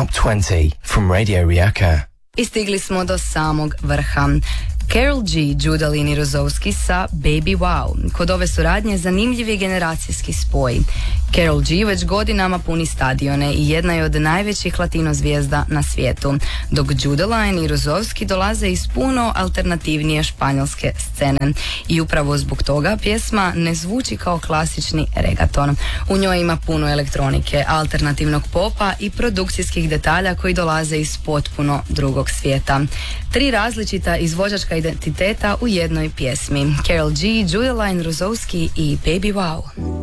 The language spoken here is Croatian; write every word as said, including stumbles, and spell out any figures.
Top twenty from Radio Rijeka. I stigli smo do samog vrha. Karol G, Judalin i Rozovski sa Baby Wow. Kod ove suradnje zanimljivi generacijski spoj. Karol G već godinama puni stadione i jedna je od najvećih latino zvijezda na svijetu, dok Judalin i Rozovski dolaze iz puno alternativnije španjolske scene. I upravo zbog toga pjesma ne zvuči kao klasični regaton. U njoj ima puno elektronike, alternativnog popa i produkcijskih detalja koji dolaze iz potpuno drugog svijeta. Tri različita izvođačka identiteta u jednoj pjesmi. Karol G, Judalin, Rozovski i Baby Wow.